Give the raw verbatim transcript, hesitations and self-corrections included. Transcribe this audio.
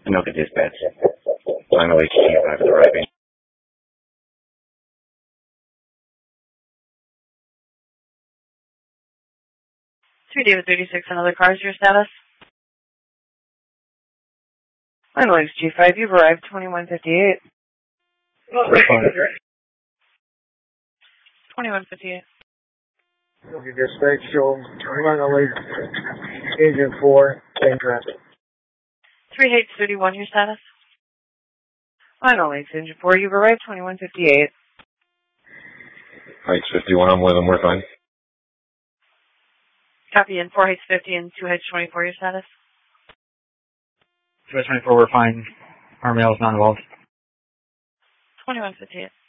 No, the dispatch. Final H G five is arriving. three David thirty-six and other cars, your status? Final H G five, you've arrived, twenty-one fifty-eight. twenty-one fifty-eight. Okay, dispatch, show Final H, Agent four, same traffic. three H thirty-one, your status? Final H, Agent four, you've arrived, twenty-one fifty-eight. H fifty-one, I'm with them, we're fine. Copy in four H fifty and two H twenty-four, your status? two H twenty-four, we're fine. Our mail is not involved. twenty-one fifty-eight.